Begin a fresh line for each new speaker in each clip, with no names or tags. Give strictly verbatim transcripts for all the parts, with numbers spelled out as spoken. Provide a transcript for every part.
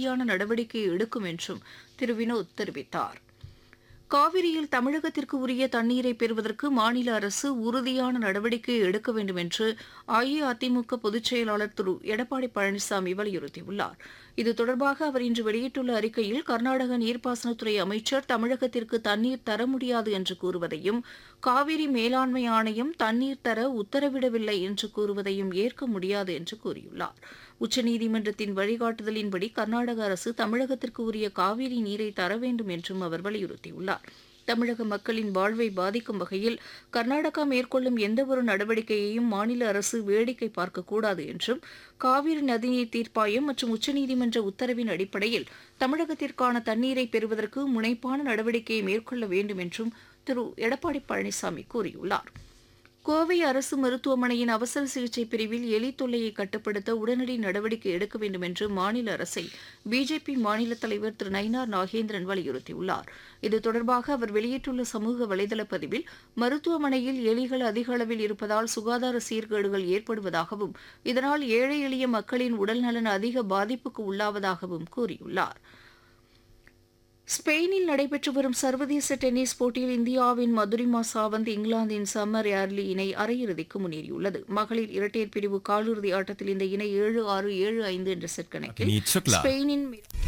உறுதியான நடவடிக்கை எடுக்கும் என்றும் திரு வினோத் தெரிவித்தார். காவிரியில் தமிழகத்திற்கு உரிய தண்ணீரை பெறுவதற்கு மாநில அரசு உறுதியான நடவடிக்கை எடுக்க வேண்டும் என்று அஇஅதிமுக பொதுச் செயலாளர் திரு எடப்பாடி பழனிசாமி வலியுறுத்தியுள்ளார். இது தொடர்பாக அவர் இன்று வெளியிட்டுள்ள அறிக்கையில் கர்நாடக நீர்ப்பாசனத்துறை அமைச்சர் தமிழகத்திற்கு தண்ணீர் தர முடியாது என்று கூறுவதையும் காவிரி மேலாண்மை ஆணையம் தண்ணீர் தர உத்தரவிடவில்லை என்று கூறுவதையும் ஏற்க முடியாது என்று கூறியுள்ளார். உச்சநீதிமன்றத்தின் வழிகாட்டுதலின்படி கர்நாடக அரசு தமிழகத்திற்கு உரிய காவிரி நீரை தர வேண்டும் என்றும் அவர் வலியுறுத்தியுள்ளார். தமிழக மக்களின் வாழ்வை பாதிக்கும் வகையில் கர்நாடகா மேற்கொள்ளும் எந்தவொரு நடவடிக்கையையும் மாநில அரசு வேடிக்கை பார்க்கக்கூடாது என்றும் காவிரி நதிநீர் தீர்ப்பாயம் மற்றும் உச்சநீதிமன்ற உத்தரவின் அடிப்படையில் தமிழகத்திற்கான தண்ணீரை பெறுவதற்கு முனைப்பான நடவடிக்கையை மேற்கொள்ள வேண்டும் என்றும் திரு எடப்பாடி பழனிசாமி கூறியுள்ளார். கோவை அரசு மருத்துவமனையின் அவசர சிகிச்சை பிரிவில் எலி தொல்லையை கட்டுப்படுத்த உடனடி நடவடிக்கை எடுக்க வேண்டும் என்று மாநில அரசை பிஜேபி மாநில தலைவர் திரு நயினார் நாகேந்திரன் வலியுறுத்தியுள்ளார். இது தொடர்பாக அவர் வெளியிட்டுள்ள சமூக வலைதள பதிவில் மருத்துவமனையில் எலிகள் அதிக அளவில் இருப்பதால் சுகாதார சீர்கேடுகள் ஏற்படுவதாகவும் இதனால் ஏழை எளிய மக்களின் உடல்நலன் அதிக பாதிப்புக்கு உள்ளாவதாகவும் கூறியுள்ளார். ஸ்பெயினில் நடைபெற்று வரும் சர்வதேச டென்னிஸ் போட்டியில் இந்தியாவின் மதுரிமா சாவந்த் இங்கிலாந்தின் சம்மர் ஏர்லி இணை அரையிறுதிக்கு முன்னேறியுள்ளது. மகளிர் இரட்டையர் பிரிவு காலிறுதி ஆட்டத்தில் இந்த இணை ஏழு ஆறு ஏழு ஐந்து என்ற செட் கணக்கில் ஸ்பெயினின்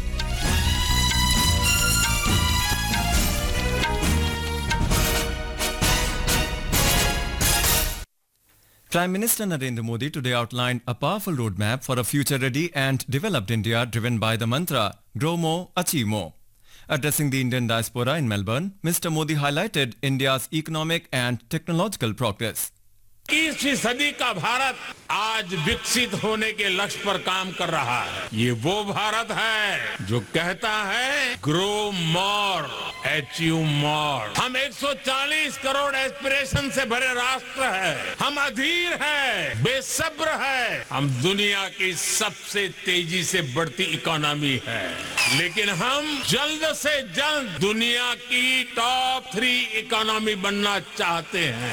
Prime Minister Narendra Modi today outlined a powerful roadmap for a future-ready and developed India driven by the mantra, Grow More, Achieve More. Addressing the Indian diaspora in Melbourne, Mister Modi highlighted India's economic and technological progress.
इक्कीसवीं सदी का भारत आज विकसित होने के लक्ष्य पर काम कर रहा है. ये वो भारत है जो कहता है ग्रो मोर, अचीव मोर. हम एक सौ चालीस करोड़ एस्पिरेशन से भरे राष्ट्र है. हम अधीर है, बेसब्र है. हम दुनिया की सबसे तेजी से बढ़ती इकोनॉमी है, लेकिन हम जल्द से जल्द दुनिया की टॉप थ्री इकोनॉमी बनना चाहते हैं.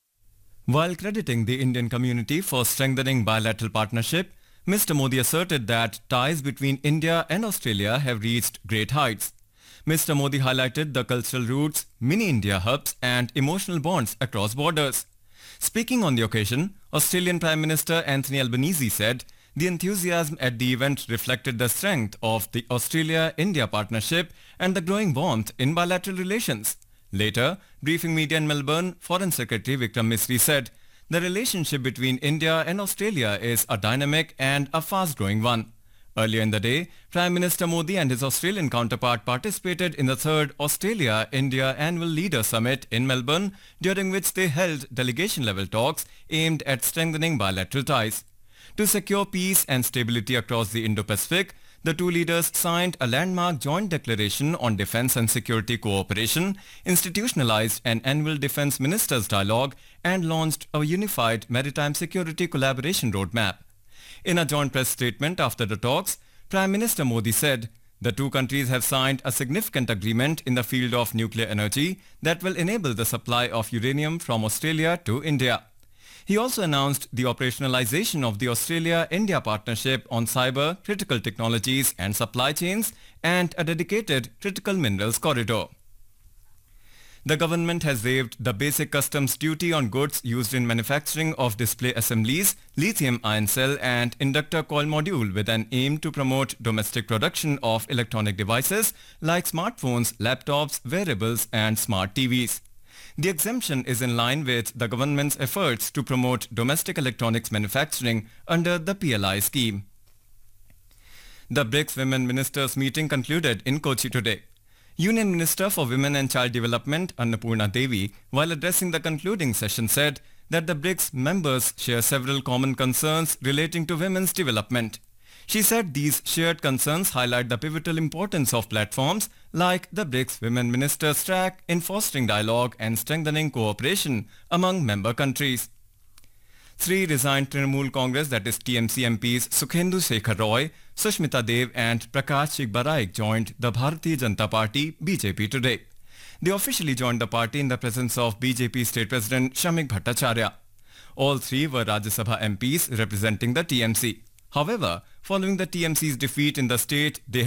While crediting the Indian community for strengthening bilateral partnership, Mister Modi asserted that ties between India and Australia have reached great heights. Mister Modi highlighted the cultural roots, mini-India hubs and emotional bonds across borders. Speaking on the occasion, Australian Prime Minister Anthony Albanese said the enthusiasm at the event reflected the strength of the Australia-India partnership and the growing warmth in bilateral relations. Later, briefing media in Melbourne, Foreign Secretary Vikram Misri said the relationship between India and Australia is a dynamic and a fast-growing one. Earlier in the day, Prime Minister Modi and his Australian counterpart participated in the third Australia-India Annual Leaders Summit in Melbourne, during which they held delegation-level talks aimed at strengthening bilateral ties. To secure peace and stability across the Indo-Pacific, the two leaders signed a landmark joint declaration on defense and security cooperation, institutionalized an annual defense ministers dialogue, and launched a unified maritime security collaboration roadmap. In a joint press statement after the talks, Prime Minister Modi said the two countries have signed a significant agreement in the field of nuclear energy that will enable the supply of uranium from Australia to India. He also announced the operationalization of the Australia-India partnership on cyber, critical technologies and supply chains, and a dedicated critical minerals corridor. The government has waived the basic customs duty on goods used in manufacturing of display assemblies, lithium-ion cell and inductor coil module with an aim to promote domestic production of electronic devices like smartphones, laptops, wearables and smart T Vs. The exemption is in line with the government's efforts to promote domestic electronics manufacturing under the P L I scheme. The BRICS Women Ministers meeting concluded in Kochi today. Union Minister for Women and Child Development Annapurna Devi, while addressing the concluding session, said that the BRICS members share several common concerns relating to women's development. She said these shared concerns highlight the pivotal importance of platforms like the BRICS Women Ministers track in fostering dialogue and strengthening cooperation among member countries. Three resigned Trinamool Congress, that is T M C M Ps Sukhendu Shekhar Roy, Sushmita Dev and Prakash Chigbaraik joined the Bharatiya Janata Party B J P today. They officially joined the party in the presence of B J P State President Shamik Bhattacharya. All three were Rajya Sabha M Ps representing the T M C. However, following the T M C's defeat in the state, they